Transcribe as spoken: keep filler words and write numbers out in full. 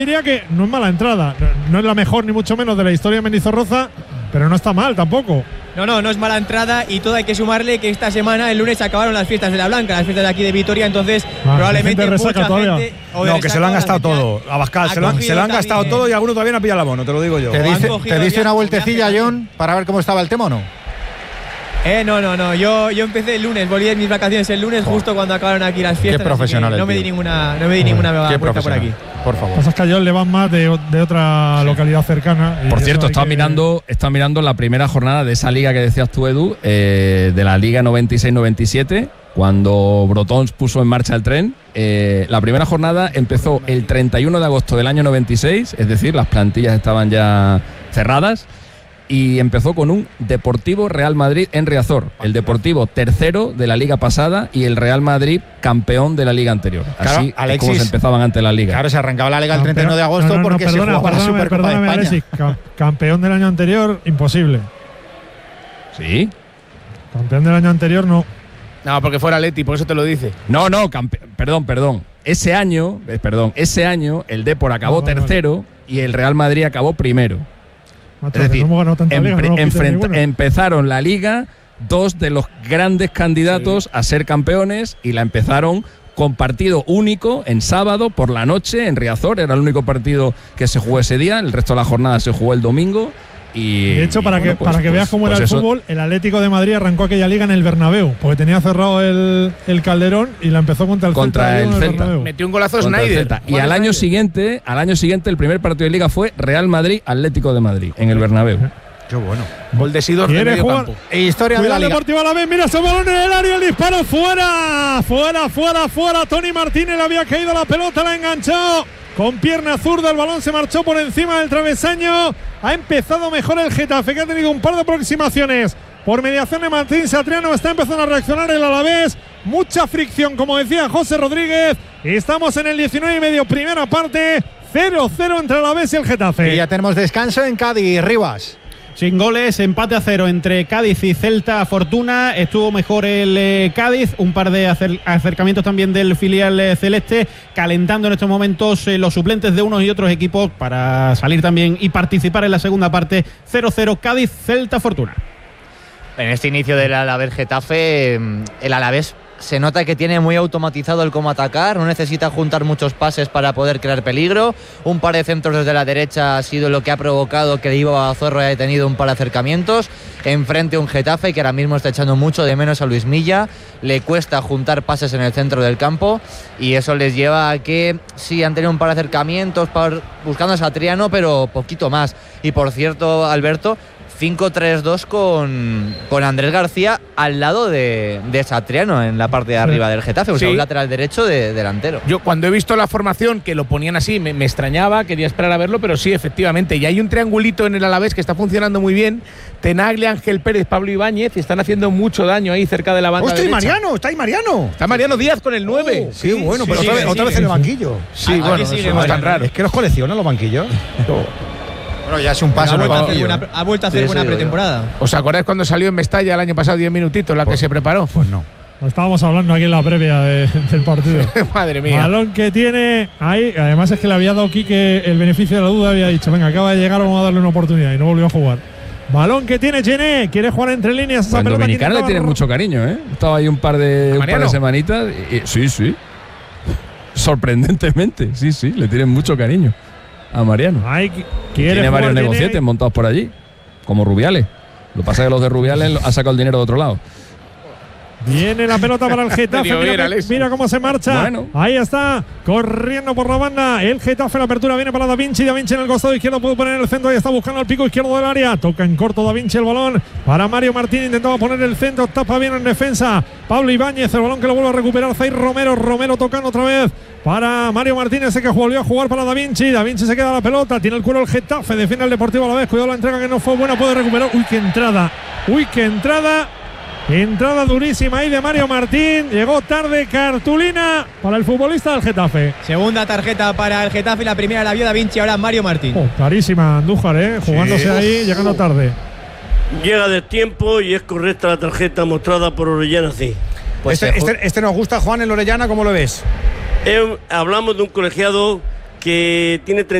Diría que no es mala entrada, no es la mejor ni mucho menos de la historia de Mendizorroza, pero no está mal tampoco. No, no, no es mala entrada y todo hay que sumarle que esta semana, el lunes, se acabaron las fiestas de la Blanca, las fiestas de aquí de Vitoria, entonces ah, probablemente mucha gente… No, que se lo han gastado todo. Abascal, se lo han, se lo han gastado todo y algunos todavía no pillan la mono, te lo digo yo. ¿Te dice, te dice una vueltecilla, John, para ver cómo estaba el tema o no? Eh, no, no, no. Yo, yo empecé el lunes, volví de mis vacaciones el lunes, oh. justo cuando acabaron aquí las fiestas. Qué profesional. No me di ninguna, no me di ninguna vuelta por aquí. Por favor. Pasa que a John le van más de, de otra sí. localidad cercana. Por cierto, estaba que... mirando, estaba mirando la primera jornada de esa liga que decías tú, Edu, eh, de la Liga noventa y seis noventa y siete, cuando Brotons puso en marcha el tren. Eh, la primera jornada empezó el treinta y uno de agosto del año noventa y seis, es decir, las plantillas estaban ya cerradas. Y empezó con un Deportivo Real Madrid en Riazor. El Deportivo tercero de la liga pasada y el Real Madrid campeón de la liga anterior. Claro, así Alexis, es como se empezaban antes la liga. Claro, se arrancaba la liga el treinta y uno de agosto no, no, no, porque perdona, se jugaba la Supercopa de España. Alexis, ca campeón del año anterior, imposible. ¿Sí? Campeón del año anterior, no. No, porque fuera Leti, por eso te lo dice. No, no, perdón, perdón. Ese año, eh, perdón, ese año el Depor acabó no, vale, tercero vale. y el Real Madrid acabó primero. Macho, es decir, no liga, no empezaron la liga dos de los grandes candidatos sí. a ser campeones y la empezaron con partido único en sábado por la noche en Riazor. Era el único partido que se jugó ese día, el resto de la jornada se jugó el domingo. Y, de hecho, para y bueno, que, pues, para que pues, veas cómo pues era eso. el fútbol, el Atlético de Madrid arrancó aquella liga en el Bernabéu, porque tenía cerrado el, el Calderón y la empezó contra el contra Celta. El Celta. Metió un golazo Snyder. Y al año siguiente, al año siguiente, el primer partido de liga fue Real Madrid Atlético de Madrid en el Bernabéu. Qué bueno. Gol de Sidor de medio campo. E historia Cuidado de la Deportivo a la vez, mira ese balón en el área, el disparo fuera, fuera, fuera, fuera. Tony Martínez le había caído la pelota, la enganchó con pierna zurda, el balón se marchó por encima del travesaño. Ha empezado mejor el Getafe, que ha tenido un par de aproximaciones por mediación de Martín Satriano. Está empezando a reaccionar el Alavés. Mucha fricción, como decía José Rodríguez. Estamos en el diecinueve y medio, primera parte. cero cero entre el Alavés y el Getafe. Y ya tenemos descanso en Cádiz, Rivas. Sin goles, empate a cero entre Cádiz y Celta Fortuna. Estuvo mejor el eh, Cádiz, un par de acer acercamientos también del filial eh, celeste, calentando en estos momentos eh, los suplentes de unos y otros equipos para salir también y participar en la segunda parte. Cero cero Cádiz, Celta Fortuna. En este inicio del Alavés Getafe, el Alavés se nota que tiene muy automatizado el cómo atacar, no necesita juntar muchos pases para poder crear peligro. Un par de centros desde la derecha ha sido lo que ha provocado que Ivo Zorro haya tenido un par de acercamientos. Enfrente un Getafe que ahora mismo está echando mucho de menos a Luis Milla, le cuesta juntar pases en el centro del campo y eso les lleva a que sí han tenido un par de acercamientos para, buscando a Satriano, pero poquito más. Y por cierto, Alberto, cinco tres dos con, con Andrés García al lado de, de Satriano en la parte de arriba del Getafe, o sea, sí. un lateral derecho de delantero. Yo cuando he visto la formación que lo ponían así me, me extrañaba, quería esperar a verlo, pero sí, efectivamente. Y hay un triangulito en el Alavés que está funcionando muy bien. Tenaglia, Ángel Pérez, Pablo Ibáñez, están haciendo mucho daño ahí cerca de la banda derecha. ¡Hostia, Mariano! ¡Está ahí Mariano! Está Mariano Díaz con el nueve. Oh, sí, sí, bueno, sí, pero sí, otra, vez, sí, otra sí, vez sí. en el banquillo. Sí, bueno, no es tan raro. Es que los coleccionan los banquillos. Bueno, ya es un paso. Ha vuelto, a hacer, una, ha vuelto a hacer sí, una sí, pretemporada. ¿Os acordáis cuando salió en Mestalla el año pasado diez minutitos la pues, que se preparó? Pues no. Estábamos hablando aquí en la previa de, del partido. Madre mía. Balón que tiene ahí. Además es que le había dado Quique el beneficio de la duda. Había dicho, venga, acaba de llegar, vamos a darle una oportunidad. Y no volvió a jugar. Balón que tiene Gené. Quiere jugar entre líneas. Esa pelota Dominicana le tiene mucho cariño, ¿eh? Estaba ahí un par de, un par de semanitas. Y, y, sí, sí. Sorprendentemente. Sí, sí. Le tienen mucho cariño a Mariano. Ay, quiere tiene varios tiene... negocietes montados por allí, como Rubiales. Lo que pasa es que los de Rubiales han sacado el dinero de otro lado. Viene la pelota para el Getafe. Mira, mira cómo se marcha. Bueno. Ahí está, corriendo por la banda. El Getafe, la apertura viene para Da Vinci. Da Vinci en el costado izquierdo, puede poner en el centro. Ahí está buscando el pico izquierdo del área. Toca en corto Da Vinci el balón para Mario Martín. Intentaba poner el centro, tapa bien en defensa Pablo Ibáñez. El balón que lo vuelve a recuperar Zair Romero. Romero tocando otra vez para Mario Martínez, ese que volvió a jugar para Da Vinci. Da Vinci se queda la pelota, tiene el cuero el Getafe, defiende el Deportivo a la vez. Cuidado la entrega que no fue buena, puede recuperar. Uy, qué entrada. Uy, qué entrada. Entrada durísima ahí de Mario Martín. Llegó tarde, cartulina para el futbolista del Getafe. Segunda tarjeta para el Getafe, la primera la vio Da Vinci, ahora Mario Martín. Oh, clarísima Andújar, ¿eh? Jugándose sí. ahí, llegando tarde. Llega de tiempo y es correcta la tarjeta mostrada por Orellana, sí. Pues este, este, este nos gusta, Juan, el Orellana, ¿cómo lo ves? Eh, hablamos de un colegiado que tiene